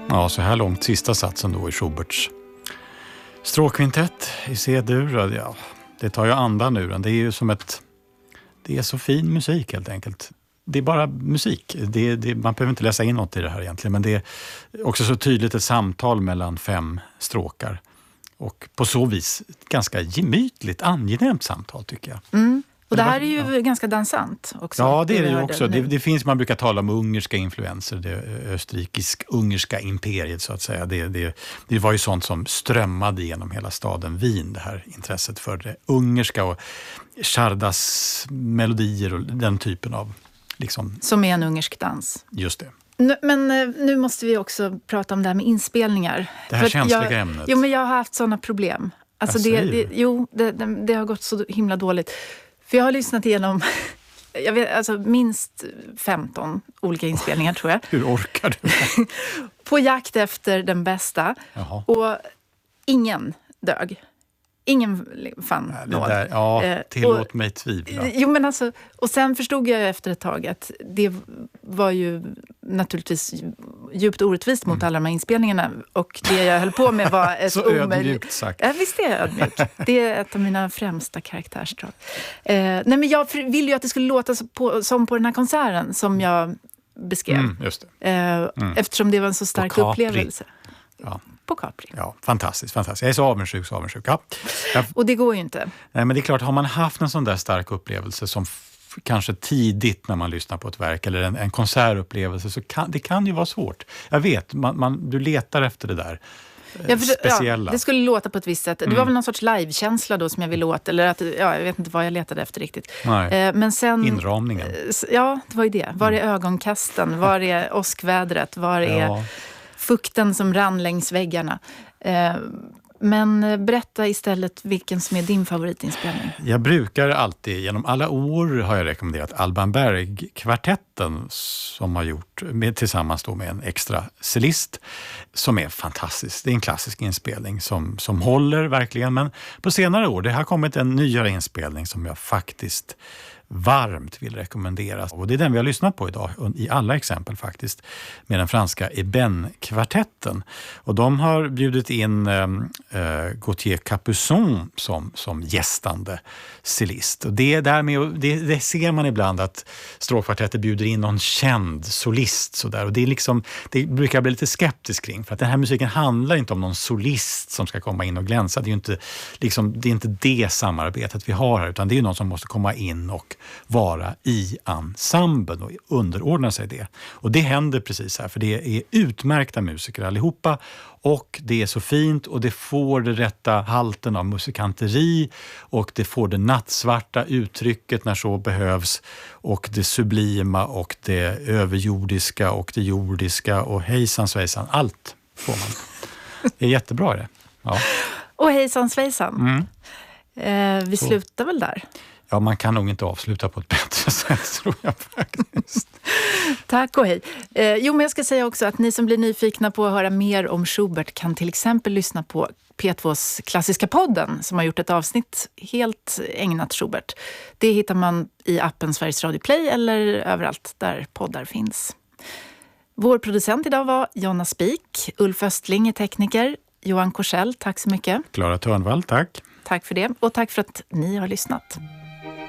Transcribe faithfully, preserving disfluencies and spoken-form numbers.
Ja, så här långt sista satsen då i Schuberts stråkkvintett i C-dur. Ja, det tar ju andan ur den. Det är ju som ett... Det är så fin musik helt enkelt. Det är bara musik. Det, det, man behöver inte läsa in något i det här egentligen. Men det är också så tydligt ett samtal mellan fem stråkar. Och på så vis ett ganska gemytligt, angenämt samtal tycker jag. Mm. Och det här är ju ja. ganska dansant också. Ja, det är det ju också. Det, det finns, man brukar tala om ungerska influenser, det österrikisk-ungerska imperiet så att säga. Det, det, det var ju sånt som strömmade genom hela staden Wien, det här intresset för det ungerska och Chardas melodier och den typen av... Liksom, som är en ungersk dans. Just det. Nu, men nu måste vi också prata om det här med inspelningar. Det här känsliga jag, ämnet. Jo, men jag har haft sådana problem. Alltså det, det, jo, det, det, det har gått så himla dåligt. För jag har lyssnat igenom jag vet, alltså minst femton olika inspelningar tror jag. Hur orkar du? På jakt efter den bästa. Jaha. Och ingen dög. Ingen fann nåd. Ja, tillåt och, mig tvivla. Jo, men alltså, och sen förstod jag efter ett tag att det var ju naturligtvis djupt orättvist mot mm. alla de här inspelningarna. Och det jag höll på med var ett så omöjligt... ödmjukt sagt. Ja, visst är jag ödmjuk. Det är ett av mina främsta karaktärsdrag. Eh, nej, men jag ville ju att det skulle låta på, som på den här konserten som jag beskrev. Mm, just det. Eh, mm. Eftersom det var en så stark upplevelse. Ja. På Capri. Ja, fantastiskt, fantastiskt. Jag är så avundsjuk, så avundsjuk. Ja. Jag, och det går ju inte. Nej, men det är klart, har man haft en sån där stark upplevelse som f- kanske tidigt när man lyssnar på ett verk eller en, en konsertupplevelse så kan det kan ju vara svårt. Jag vet, man, man, du letar efter det där eh, ja, för, speciella. Ja, det skulle låta på ett visst sätt. Mm. Det var väl någon sorts livekänsla då som jag ville åt. Eller att, ja, jag vet inte vad jag letade efter riktigt. Nej. Eh, men sen, Inramningen. Ja, det var ju det. Var är ögonkasten? Var är åskvädret? Var är... Ja. Fukten som rann längs väggarna. Eh, men berätta istället vilken som är din favoritinspelning. Jag brukar alltid, genom alla år har jag rekommenderat Alban Berg-kvartetten som har gjort med, tillsammans då med en extra cellist som är fantastisk. Det är en klassisk inspelning som, som håller verkligen. Men på senare år, det har kommit en nyare inspelning som jag faktiskt varmt vill rekommendera. Och det är den vi har lyssnat på idag i alla exempel faktiskt med den franska Eben-kvartetten. Och de har bjudit in äh, Gauthier Capuçon som, som gästande cellist. Och det, där med, det, det ser man ibland att stråkkvartetter bjuder in någon känd solist sådär. Och det, är liksom, det brukar jag bli lite skeptisk kring för att den här musiken handlar inte om någon solist som ska komma in och glänsa. Det är ju inte, liksom, det, är inte det samarbetet vi har här utan det är någon som måste komma in och vara i ensemblen och underordna sig det. Och det händer precis här för det är utmärkta musiker allihopa och det är så fint och det får det rätta halten av musikanteri och det får det nattsvarta uttrycket när så behövs och det sublima och det överjordiska och det jordiska och hejsan svejsan, allt får man. Det är jättebra det. Ja. Och hejsan svejsan. Mm. Eh, vi så. slutar väl där. Ja, man kan nog inte avsluta på ett bättre sätt, tror jag faktiskt. Tack och hej. Eh, jo, men jag ska säga också att ni som blir nyfikna på att höra mer om Schubert kan till exempel lyssna på P tvås Klassiska podden som har gjort ett avsnitt helt ägnat Schubert. Det hittar man i appen Sveriges Radio Play eller överallt där poddar finns. Vår producent idag var Jonna Spik, Ulf Östling är tekniker, Johan Korsell, tack så mycket. Klara Törnvall, tack. Tack för det och tack för att ni har lyssnat.